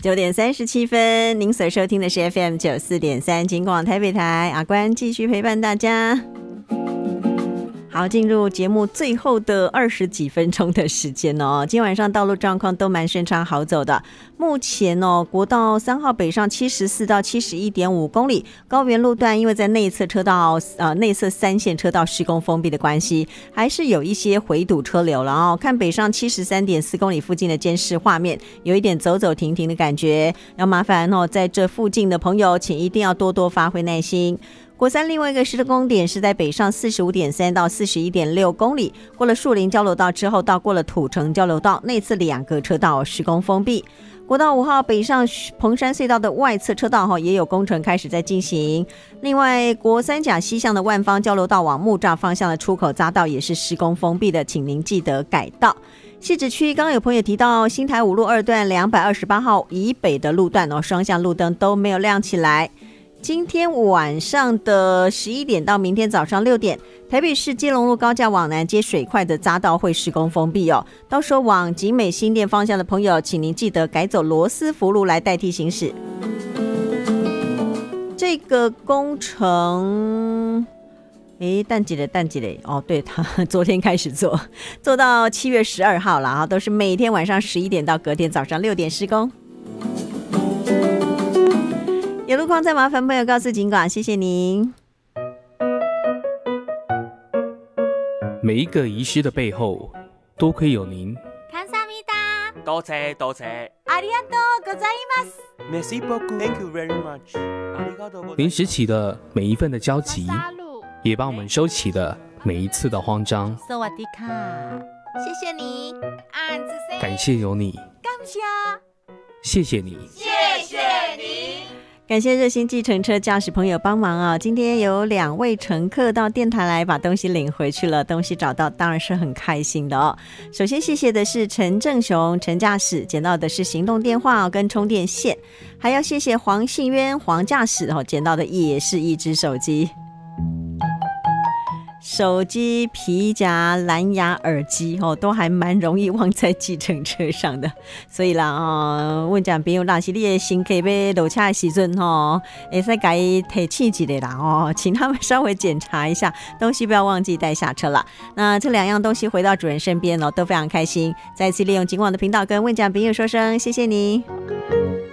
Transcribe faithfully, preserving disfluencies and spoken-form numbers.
九点三十七分，您所收听的是 F M 九四点三金广台北台，阿关继续陪伴大家。好，进入节目最后的二十几分钟的时间哦。今天晚上道路状况都蛮顺畅好走的。目前哦，国道三号北上七十四到七十一点五公里，高原路段因为在内侧车道呃内侧三线车道施工封闭的关系，还是有一些回堵车流了哦。看北上七十三点四公里附近的监视画面，有一点走走停停的感觉，要麻烦哦，在这附近的朋友，请一定要多多发挥耐心。国三另外一个施工点是在北上 四十五点三 到 四十一点六公里，过了树林交流道之后，到过了土城交流道，内侧两个车道施工封闭。国道五号北上蓬山隧道的外侧车道也有工程开始在进行。另外，国三甲西向的万方交流道往木栅方向的出口匝道也是施工封闭的，请您记得改道。汐止区刚刚有朋友提到新台五路二段两百二十八号以北的路段双向路灯都没有亮起来。今天晚上的十一点到明天早上六点，台北市基隆路高架往南接水块的匝道会施工封闭哦。到时候往景美新店方向的朋友，请您记得改走罗斯福路来代替行驶。这个工程，诶，淡季了，淡季了哦，对，他昨天开始做，做到七月十二号了啊，都是每天晚上十一点到隔天早上六点施工。有路况再麻烦朋友告诉警管，谢谢您。 每一个遗失的背后，多亏有您。 多谢多谢。 ありがとうございます。 Merci beaucoup. Thank you very much. 您拾起的每一份的焦急，也帮我们收起的每一次的慌张。 สวัสดีค่ะ，谢谢你。 感谢有你， 感谢， 谢谢你， 谢谢你。 感谢热心计程车驾驶朋友帮忙啊！今天有两位乘客到电台来把东西领回去了，东西找到当然是很开心的哦。首先谢谢的是陈正雄陈驾驶，捡到的是行动电话跟充电线，还要谢谢黄信渊黄驾驶哦，捡到的也是一只手机。手机、皮夹、蓝牙耳机哦，都还蛮容易忘在计程车上的，所以啦哦，问讲朋友啦，是你的新客要落车的时阵哦，会使给伊提醒一下啦哦，请他们稍微检查一下，东西不要忘记带下车了。那这两样东西回到主人身边哦，都非常开心。再次利用警广的频道跟问讲朋友说声谢谢你。